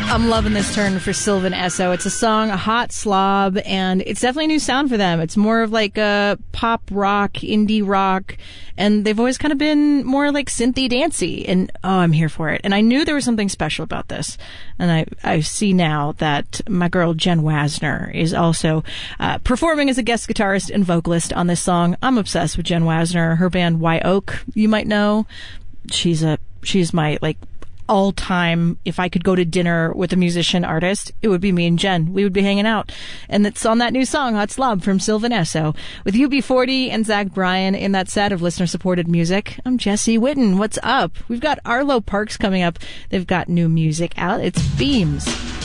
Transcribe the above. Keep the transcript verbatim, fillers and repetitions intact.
I'm loving this turn for Sylvan Esso. It's a song, a hot slob, and it's definitely a new sound for them. It's more of like a pop rock, indie rock, and they've always kind of been more like synthy dancey, and oh, I'm here for it. And I knew there was something special about this, and I, I see now that my girl Jen Wasner is also uh, performing as a guest guitarist and vocalist on this song. I'm obsessed with Jen Wasner. Her band Wye Oak, you might know. She's a she's my like all-time, if I could go to dinner with a musician artist, it would be me and Jen. We would be hanging out. And it's on that new song, Hot Slob, from Sylvan Esso. With U B forty and Zach Bryan in that set of listener-supported music, I'm Jesse Witten. What's up? We've got Arlo Parks coming up. They've got new music out. It's Beams.